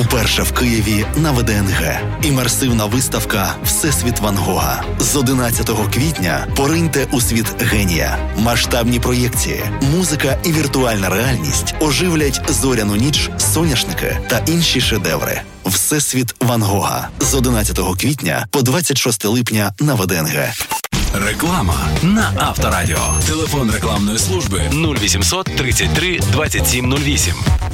Уперше в Києві на ВДНГ. Імерсивна виставка «Всесвіт Ван Гога». З 11 квітня пориньте у світ генія. Масштабні проєкції, музика і віртуальна реальність оживлять зоряну ніч, соняшники та інші шедеври. «Всесвіт Ван Гога» з 11 квітня по 26 липня на ВДНГ. Реклама на Авторадіо. Телефон рекламної служби 0800 33 27 08.